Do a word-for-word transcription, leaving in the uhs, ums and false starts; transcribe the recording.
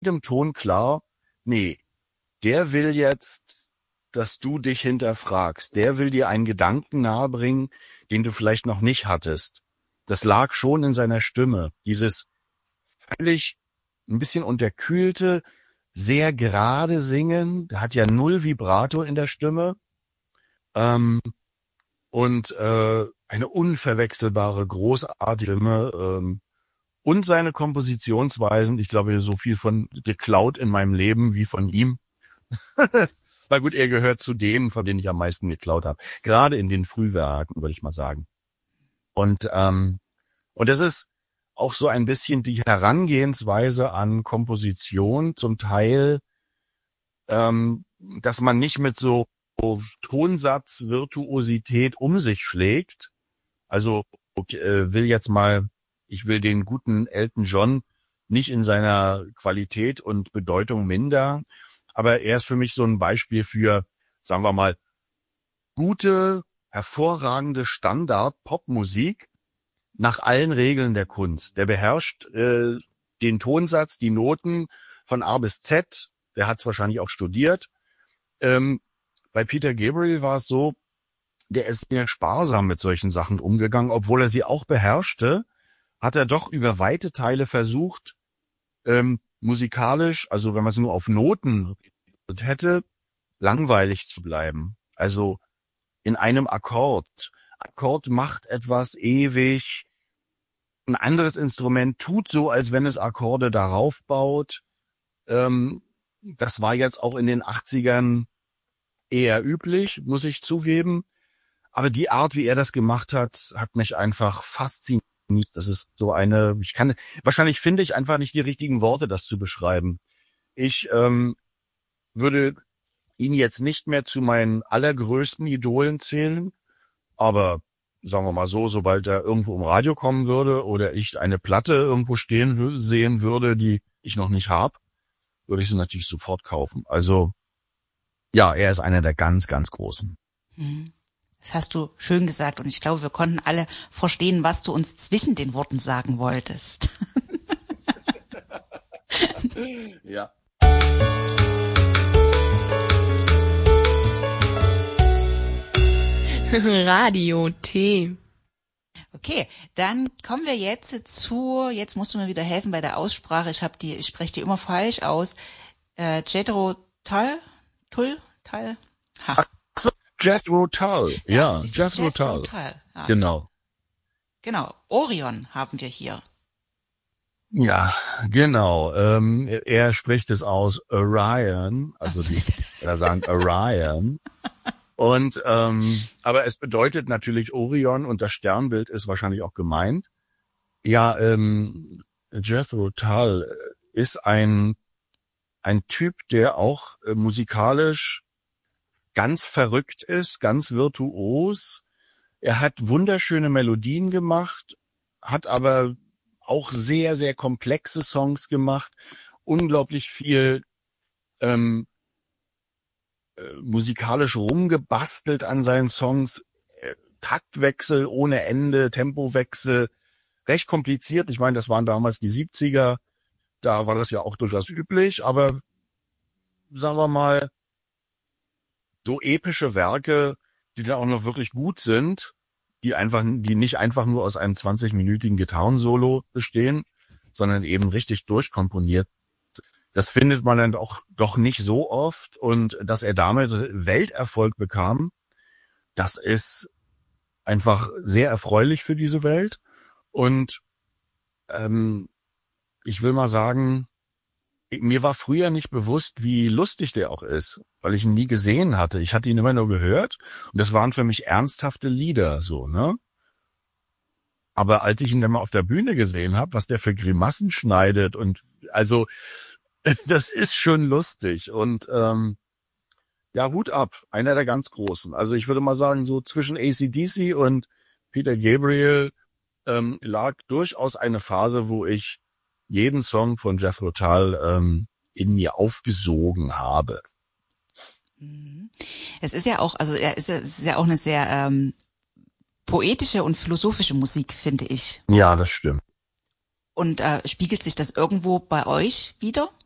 jedem Ton klar, nee, der will jetzt, dass du dich hinterfragst. Der will dir einen Gedanken nahebringen, den du vielleicht noch nicht hattest. Das lag schon in seiner Stimme. Dieses völlig ein bisschen unterkühlte, sehr gerade Singen. Der hat ja null Vibrato in der Stimme. Ähm, und äh, eine unverwechselbare, großartige Stimme. Ähm, und seine Kompositionsweisen. Ich glaube, so viel von geklaut in meinem Leben wie von ihm. Na gut, er gehört zu denen, von denen ich am meisten geklaut habe. Gerade in den Frühwerken, würde ich mal sagen. Und ähm, und das ist auch so ein bisschen die Herangehensweise an Komposition, zum Teil, ähm, dass man nicht mit so Tonsatzvirtuosität um sich schlägt. Also okay, äh, will jetzt mal, ich will den guten Elton John nicht in seiner Qualität und Bedeutung mindern, aber er ist für mich so ein Beispiel für, sagen wir mal, gute, hervorragende Standard-Popmusik nach allen Regeln der Kunst. Der beherrscht äh, den Tonsatz, die Noten von A bis Z. Der hat es wahrscheinlich auch studiert. Ähm, bei Peter Gabriel war es so, der ist sehr sparsam mit solchen Sachen umgegangen, obwohl er sie auch beherrschte, hat er doch über weite Teile versucht, ähm, musikalisch, also wenn man es nur auf Noten hätte, langweilig zu bleiben. Also in einem Akkord. Akkord macht etwas ewig. Ein anderes Instrument tut so, als wenn es Akkorde darauf baut. Ähm, das war jetzt auch in den achtzigern eher üblich, muss ich zugeben. Aber die Art, wie er das gemacht hat, hat mich einfach fasziniert. Das ist so eine, ich kann, wahrscheinlich finde ich einfach nicht die richtigen Worte, das zu beschreiben. Ich ähm, würde ihn jetzt nicht mehr zu meinen allergrößten Idolen zählen, aber sagen wir mal so, sobald er irgendwo im Radio kommen würde oder ich eine Platte irgendwo stehen w- sehen würde, die ich noch nicht habe, würde ich sie natürlich sofort kaufen. Also ja, er ist einer der ganz, ganz Großen. Mhm. Das hast du schön gesagt und ich glaube, wir konnten alle verstehen, was du uns zwischen den Worten sagen wolltest. Ja. Radio T. Okay, dann kommen wir jetzt zu, jetzt musst du mir wieder helfen bei der Aussprache, ich habe die, ich spreche die immer falsch aus, äh, Jethro Tull, Tull, Tull, ha. Ach so, Jethro Tull. Ja, siehst du, Jethro Tull. Tull. Ja, Genau. Genau, Orion haben wir hier. Ja, genau. Ähm, er spricht es aus Orion, also die da sagen Orion. Und ähm, aber es bedeutet natürlich Orion und das Sternbild ist wahrscheinlich auch gemeint. Ja, ähm, Jethro Tull ist ein ein Typ, der auch äh, musikalisch ganz verrückt ist, ganz virtuos. Er hat wunderschöne Melodien gemacht, hat aber auch sehr, sehr komplexe Songs gemacht, unglaublich viel ähm, äh, musikalisch rumgebastelt an seinen Songs, äh, Taktwechsel ohne Ende, Tempowechsel, recht kompliziert. Ich meine, das waren damals die siebziger, da war das ja auch durchaus üblich, aber sagen wir mal, so epische Werke, die dann auch noch wirklich gut sind, die einfach, die nicht einfach nur aus einem zwanzigminütigen Gitarrensolo bestehen, sondern eben richtig durchkomponiert. Das findet man dann auch doch nicht so oft und dass er damit Welterfolg bekam, das ist einfach sehr erfreulich für diese Welt und ähm, ich will mal sagen, mir war früher nicht bewusst, wie lustig der auch ist, weil ich ihn nie gesehen hatte. Ich hatte ihn immer nur gehört und das waren für mich ernsthafte Lieder, so, ne? Aber als ich ihn dann mal auf der Bühne gesehen habe, was der für Grimassen schneidet und also das ist schon lustig und ähm, ja, Hut ab, einer der ganz Großen. Also ich würde mal sagen, so zwischen A C D C und Peter Gabriel ähm, lag durchaus eine Phase, wo ich jeden Song von Jethro Tull ähm, in mir aufgesogen habe. Es ist ja auch, also er ist ja, es ist ja auch eine sehr ähm, poetische und philosophische Musik, finde ich. Ja, das stimmt. Und äh, spiegelt sich das irgendwo bei euch wieder?